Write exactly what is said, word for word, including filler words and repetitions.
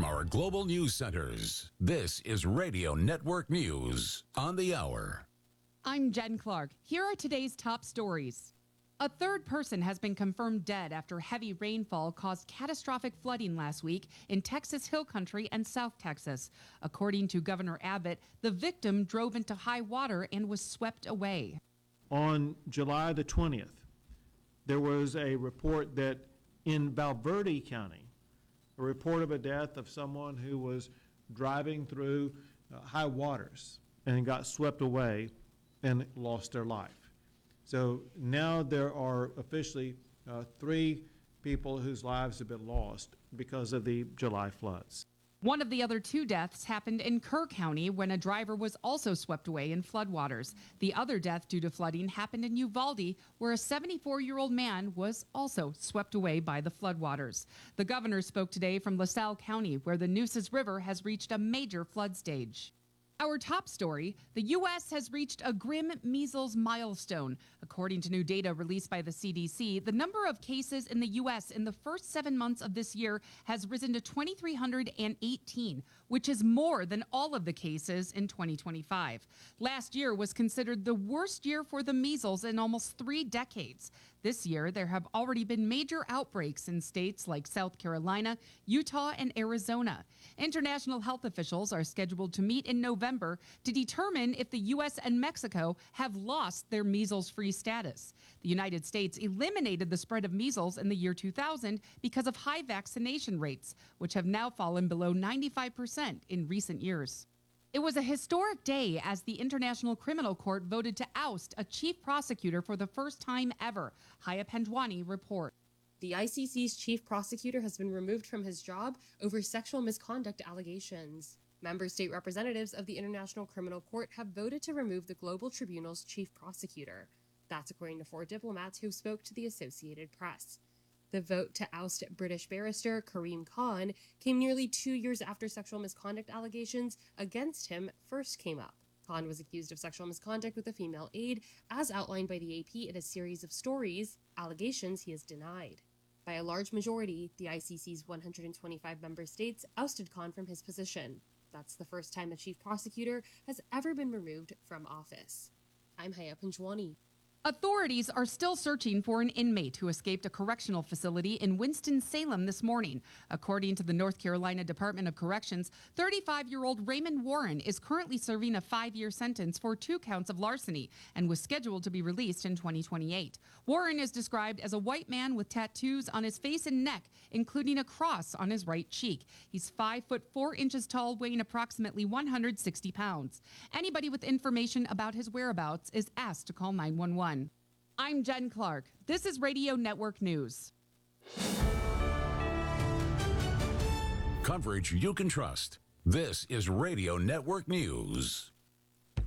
from our global news centers, this is Radio Network News on the hour. I'm Jen Clark. Here are today's top stories. A third person has been confirmed dead after heavy rainfall caused catastrophic flooding last week in Texas Hill Country and South Texas. According to Governor Abbott, the victim drove into high water and was swept away. On July the twentieth, there was a report that in Valverde County, a report of a death of someone who was driving through uh, high waters and got swept away and lost their life. So now there are officially uh, three people whose lives have been lost because of the July floods. One of the other two deaths happened in Kerr County when a driver was also swept away in floodwaters. The other death due to flooding happened in Uvalde, where a seventy-four-year-old man was also swept away by the floodwaters. The governor spoke today from LaSalle County, where the Nueces River has reached a major flood stage. Our top story, the U S has reached a grim measles milestone. According to new data released by the C D C, the number of cases in the U S in the first seven months of this year has risen to two thousand three hundred eighteen, which is more than all of the cases in twenty twenty-five. Last year was considered the worst year for the measles in almost three decades. This year, there have already been major outbreaks in states like South Carolina, Utah, and Arizona. International health officials are scheduled to meet in November to determine if the U S and Mexico have lost their measles-free status. The United States eliminated the spread of measles in the year two thousand because of high vaccination rates, which have now fallen below ninety-five percent in recent years. It was a historic day as the International Criminal Court voted to oust a chief prosecutor for the first time ever. Haya Panjwani reports. The I C C's chief prosecutor has been removed from his job over sexual misconduct allegations. Member state representatives of the International Criminal Court have voted to remove the Global Tribunal's chief prosecutor. That's according to four diplomats who spoke to the Associated Press. The vote to oust British barrister Karim Khan came nearly two years after sexual misconduct allegations against him first came up. Khan was accused of sexual misconduct with a female aide, as outlined by the A P in a series of stories, allegations he has denied. By a large majority, the I C C's one hundred twenty-five member states ousted Khan from his position. That's the first time a chief prosecutor has ever been removed from office. I'm Haya Panjwani. Authorities are still searching for an inmate who escaped a correctional facility in Winston-Salem this morning. According to the North Carolina Department of Corrections, thirty-five-year-old Raymond Warren is currently serving a five-year sentence for two counts of larceny and was scheduled to be released in twenty twenty-eight. Warren is described as a white man with tattoos on his face and neck, including a cross on his right cheek. He's five foot four inches tall, weighing approximately one hundred sixty pounds. Anybody with information about his whereabouts is asked to call nine one one. I'm Jen Clark. This is Radio Network News. Coverage you can trust. This is Radio Network News.